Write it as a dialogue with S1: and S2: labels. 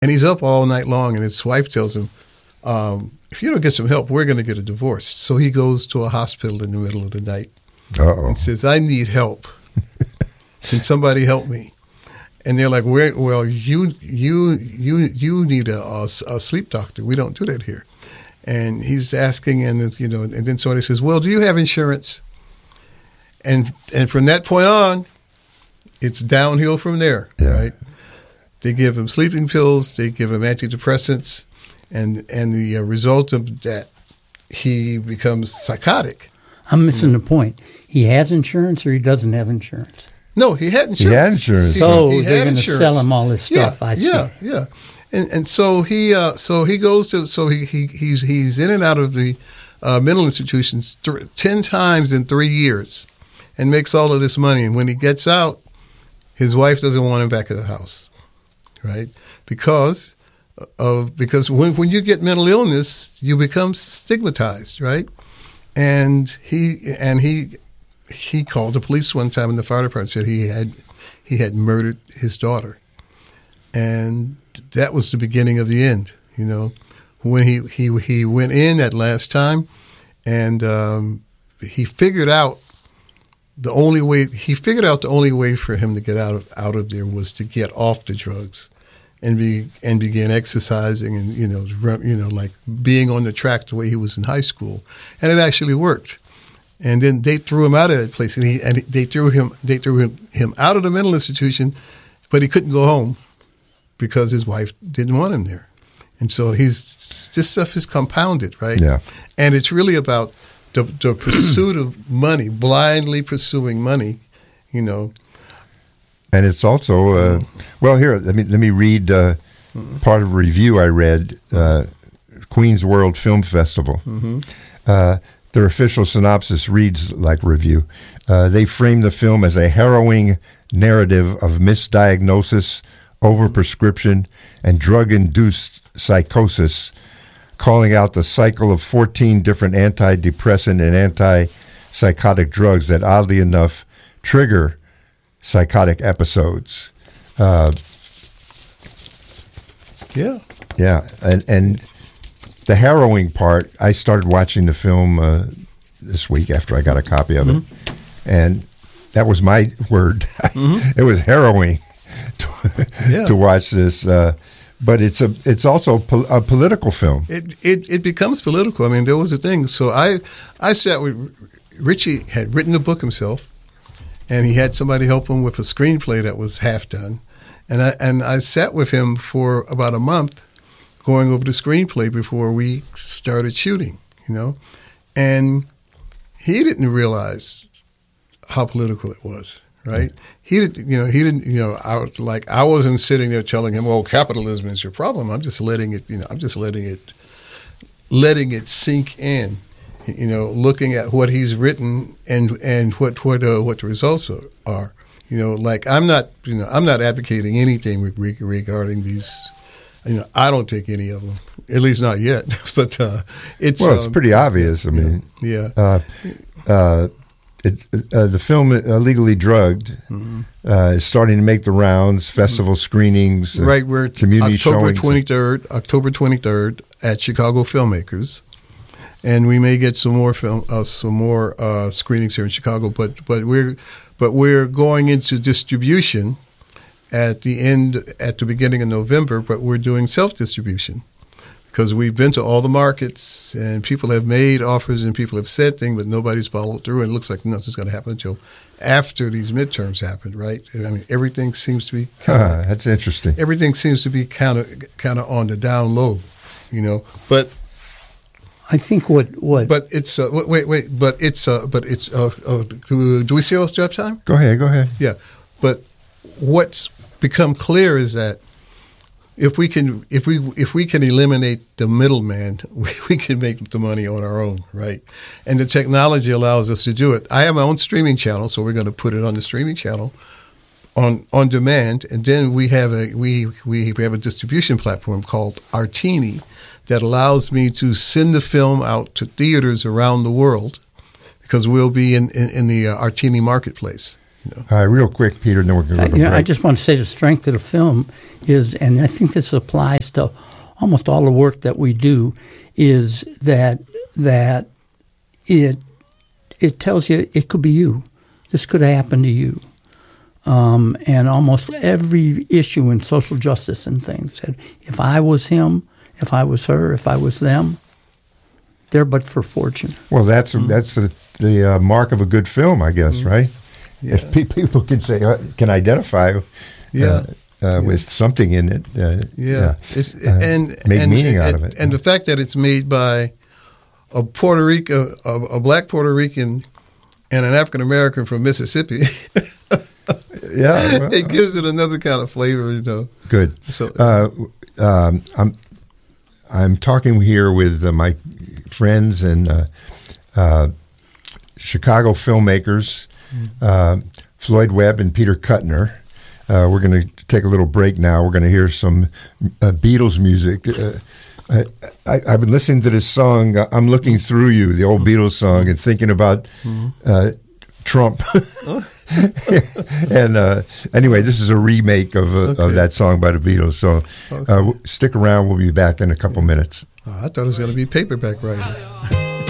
S1: And he's up all night long, and his wife tells him, if you don't get some help, we're going to get a divorce. So he goes to a hospital in the middle of the night and says, I need help. Can somebody help me? And they're like, well, you need a sleep doctor. We don't do that here. And he's asking, and then somebody says, well, do you have insurance? And from that point on, it's downhill from there, right? They give him sleeping pills, they give him antidepressants, and the result of that, he becomes psychotic.
S2: I'm missing the point. He has insurance or he doesn't have insurance?
S1: No, he had insurance.
S3: He had insurance.
S2: So they're going to sell him all this stuff. I see.
S1: Yeah. And so he goes to he's in and out of the mental institutions 10 times in 3 years, and makes all of this money. And when he gets out, his wife doesn't want him back at the house, right? Because when you get mental illness, you become stigmatized, right? And he called the police one time in the fire department, said he had murdered his daughter, and that was the beginning of the end. When he went in that last time, and he figured out the only way for him to get out of there was to get off the drugs, and begin exercising, and like being on the track the way he was in high school, and it actually worked. And then they threw him out of that place, and they threw him out of the mental institution, but he couldn't go home because his wife didn't want him there. And so this stuff is compounded, right?
S3: Yeah.
S1: And it's really about the pursuit of money, blindly pursuing money, And
S3: it's also well, here let me read part of a review I read, Queens World Film Festival. Their official synopsis reads like review. They frame the film as a harrowing narrative of misdiagnosis, overprescription, and drug-induced psychosis, calling out the cycle of 14 different antidepressant and antipsychotic drugs that, oddly enough, trigger psychotic episodes. Yeah, and the harrowing part, I started watching the film this week after I got a copy of it, and that was my word. It was harrowing to watch this, but it's also a political film.
S1: It becomes political. I mean, there was a thing. So I sat with Richie, had written the book himself, and he had somebody help him with a screenplay that was half done, and I sat with him for about a month, going over the screenplay before we started shooting, and he didn't realize how political it was, right? He didn't, I wasn't sitting there telling him, well, capitalism is your problem. I'm just letting it, letting it sink in, looking at what he's written and what the results are, I'm not advocating anything regarding these. I don't take any of them, at least not yet. But it's
S3: pretty obvious. I mean, the film Illegally Drugged is starting to make the rounds, festival screenings,
S1: right? We're
S3: community showings.
S1: October 23rd at Chicago Filmmakers, and we may get some more screenings here in Chicago. But we're going into distribution at the beginning of November, but we're doing self-distribution because we've been to all the markets and people have made offers and people have said things, but nobody's followed through, and it looks like nothing's going to happen until after these midterms happen, right? I mean, everything seems to be
S3: that's interesting.
S1: Everything seems to be kind of on the down low, But
S2: I think what
S1: But it's wait. But it's do we see all this time?
S3: Go ahead.
S1: Yeah, but what's become clear is that if we can eliminate the middleman, we can make the money on our own, right? And the technology allows us to do it. I have my own streaming channel, so we're going to put it on the streaming channel on demand, and then we have a distribution platform called Artini that allows me to send the film out to theaters around the world because we'll be in the Artini marketplace.
S3: All right, real quick, Peter, and then we're going to go to break.
S2: I just want to say the strength of the film is, and I think this applies to almost all the work that we do, is that it tells you it could be you. This could have happened to you. And almost every issue in social justice and things said, if I was him, if I was her, if I was them, they're but for fortune.
S3: Well, that's the mark of a good film, I guess, right?
S1: Yeah.
S3: If people can say can identify with something in it, make meaning out of it,
S1: and the fact that it's made by a black Puerto Rican and an African American from Mississippi. It gives it another kind of flavor, you know.
S3: Good.
S1: So
S3: I'm talking here with my friends and Chicago filmmakers, Floyd Webb and Peter Kuttner. We're going to take a little break now. We're going to hear some Beatles music. I've been listening to this song, I'm Looking Through You, the old Beatles song, and thinking about Trump. And anyway, this is a remake of that song by the Beatles. So stick around. We'll be back in a couple minutes.
S1: I thought it was going to be Paperback Writer.